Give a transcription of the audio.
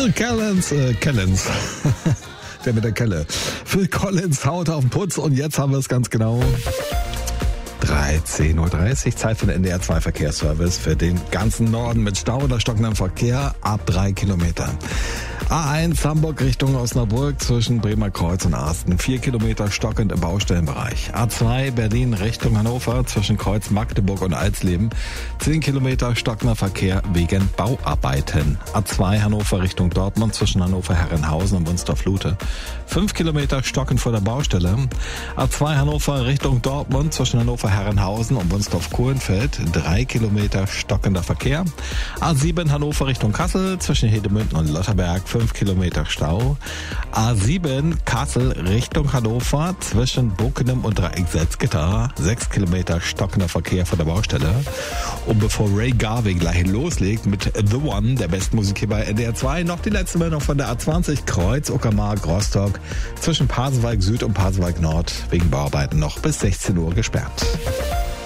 Phil Collins. Der mit der Kelle. Phil Collins haut auf den Putz und jetzt haben wir es ganz genau. 13.30 Uhr, Zeit für den NDR 2 Verkehrsservice für den ganzen Norden mit Stau oder stockendem Verkehr ab 3 Kilometer. A1 Hamburg Richtung Osnabrück zwischen Bremer Kreuz und Arsten. 4 Kilometer stockend im Baustellenbereich. A2 Berlin Richtung Hannover zwischen Kreuz Magdeburg und Alsleben. 10 Kilometer stockender Verkehr wegen Bauarbeiten. A2 Hannover Richtung Dortmund zwischen Hannover Herrenhausen und Wunstorf-Lute. 5 Kilometer stockend vor der Baustelle. A2 Hannover Richtung Dortmund zwischen Hannover Herrenhausen und Wunstorf-Kohlenfeld. 3 Kilometer stockender Verkehr. A7 Hannover Richtung Kassel zwischen Hedemünden und Lotterberg. 5 Kilometer Stau. A7 Kassel Richtung Hannover zwischen Bockenem und Dreieck Salzgitter. 6 Kilometer stockender Verkehr von der Baustelle. Und bevor Ray Garvey gleich loslegt mit The One, der besten Musik hier bei NDR 2, noch die letzte Meldung von der A20 Kreuz Uckermark Rostock zwischen Pasewalk Süd und Pasewalk Nord wegen Bauarbeiten noch bis 16 Uhr gesperrt.